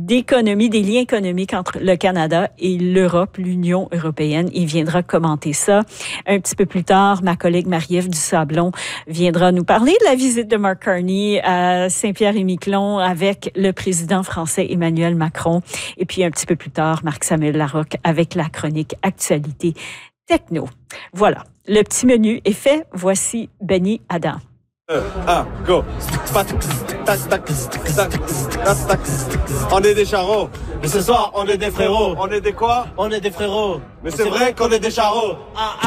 d'économie, des liens économiques entre le Canada et l'Europe, l'Union européenne. Il viendra commenter ça. Un petit peu plus tard, ma collègue Marie-Ève Dusablon viendra nous parler de la visite de Mark Carney à Saint-Pierre-et-Miquelon avec le président français Emmanuel Macron. Et puis un petit peu plus tard, Marc-Samuel Larocque avec la chronique Actualité Techno. Voilà, le petit menu est fait. Voici Benny Adam. Go. On est des charros. Mais ce soir, on est des frérots. On est des quoi? On est des frérots. Mais c'est vrai qu'on est des charros.